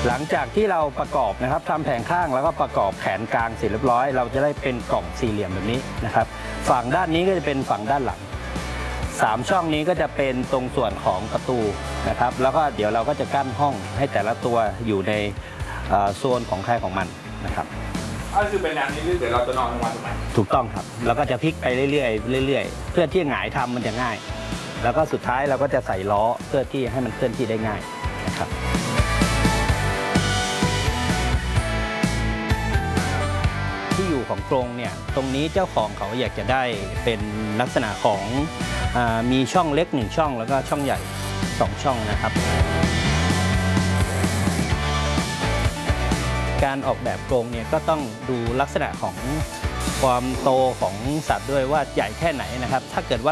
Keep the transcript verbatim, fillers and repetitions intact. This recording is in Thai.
หลังจากที่เราประกอบนะครับทำแผงข้างแล้วก็ประกอบแขนกลางเสร็จเรียบร้อยเราจะได้เป็นกล่องสี่เหลี่ยมแบบนี้นะครับฝั่งด้านนี้ก็จะเป็นฝั่งด้านหลังสามช่องนี้ก็จะเป็นตรงส่วนของประตูนะครับแล้วก็เดี๋ยวเราก็จะกั้นห้องให้แต่ละตัวอยู่ในโซนของใครของมันนะครับก็คือเป็นแนวนี้เดี๋ยวเราจะนอนกลางวันถูกไหมถูกต้องครับแล้วก็จะพลิกไปเรื่อยๆเรื่อยๆเพื่อที่หงายทำมันจะง่ายแล้วก็สุดท้ายเราก็จะใส่ล้อเพื่อที่ให้มันเคลื่อนที่ได้ง่ายนะครับที่อยู่ของกรงเนี่ยตรงนี้เจ้าของเขาอยากจะได้เป็นลักษณะของอามีช่องเล็กหนึ่งช่องแล้วก็ช่องใหญ่สองช่องนะครับการออกแบบกรงเนี่ยก็ต้องดูลักษณะของความโตของสัตว์ด้วยว่าใหญ่แค่ไหนนะครับถ้าเกิดว่า